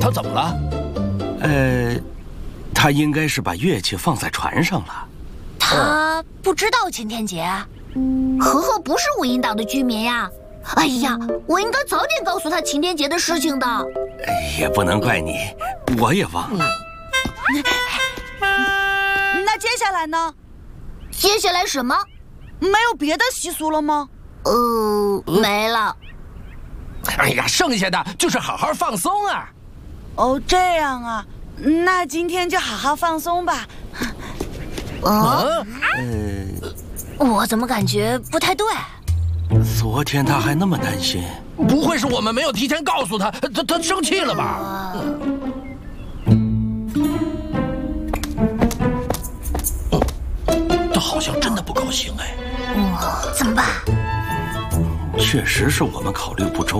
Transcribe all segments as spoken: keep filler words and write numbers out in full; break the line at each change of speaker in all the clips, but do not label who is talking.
他怎么了？
呃，他应该是把乐器放在船上了。
他不知道擎天节。和和不是武营岛的居民呀。哎呀，我应该早点告诉他擎天节的事情的。
也不能怪你，我也忘了。
那接下来呢？
接下来什么？
没有别的习俗了吗？
呃，没了。
哎呀，剩下的就是好好放松啊。
哦，这样啊，那今天就好好放松吧。
哦，
呃，
我怎么感觉不太对？
昨天他还那么担心，
不会是我们没有提前告诉他，他他生气了吧？他好像真的不高兴哎。
嗯，怎么办？
确实是我们考虑不周。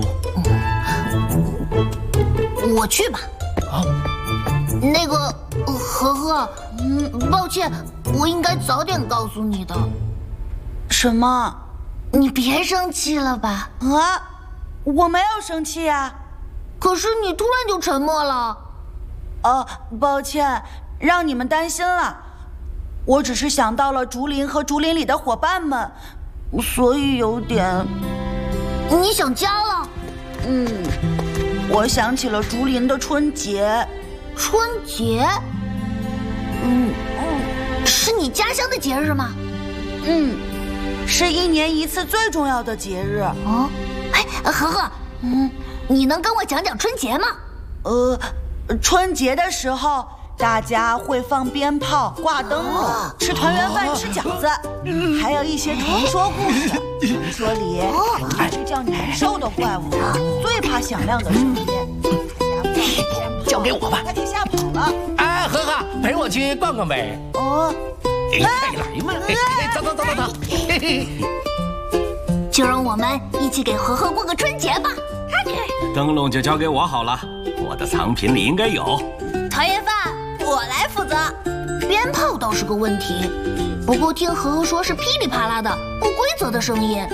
我去吧。
啊，
那个和和，嗯，抱歉，我应该早点告诉你的。
什么？
你别生气了吧？
啊，我没有生气呀。
可是你突然就沉默了。
哦，抱歉，让你们担心了。我只是想到了竹林和竹林里的伙伴们，所以有点……
你想家了？
嗯，我想起了竹林的春节。
春节？嗯嗯，是你家乡的节日吗？
嗯，是一年一次最重要的节日。
哦，哎，和和，嗯，你能跟我讲讲春节吗？
呃，春节的时候，大家会放鞭炮、挂灯笼、吃团圆饭、吃饺子，还有一些传说故事。传说里有一只叫年兽的怪物，最怕响亮的声音。
交给我吧，
他给吓跑了。
哎，和和，陪我去逛逛呗。
哦，
哎，来嘛，走走走走走。嘿嘿，
就让我们一起给和和过个春节吧。
灯笼就交给我好了，我的藏品里应该有。
团圆饭我来负责，鞭炮倒是个问题，不过听和和说是噼里啪啦的不规则的声音。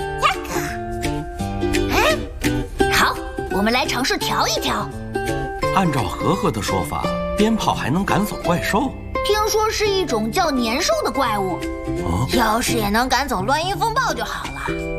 好，我们来尝试调一调。
按照和和的说法，鞭炮还能赶走怪兽。
听说是一种叫年兽的怪物，
哦，
要是也能赶走乱音风暴就好了。